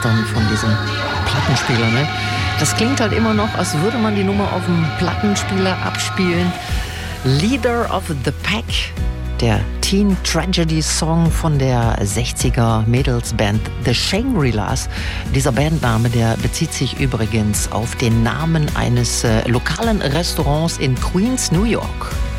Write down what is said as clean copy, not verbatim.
Mastern von diesem Plattenspieler, ne? Das klingt halt immer noch, als würde man die Nummer auf dem Plattenspieler abspielen. Leader of the Pack, der Teen Tragedy Song von der 60er Mädelsband The Shangri-Las. Dieser Bandname, der bezieht sich übrigens auf den Namen eines lokalen Restaurants in Queens, New York.